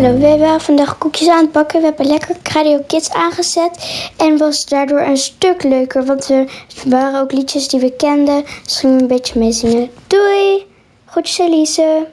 Hallo, we waren vandaag koekjes aan het bakken. We hebben lekker Radio Kids aangezet. En was daardoor een stuk leuker. Want er waren ook liedjes die we kenden. Dus gingen we een beetje meezingen. Doei! Groetjes Elise.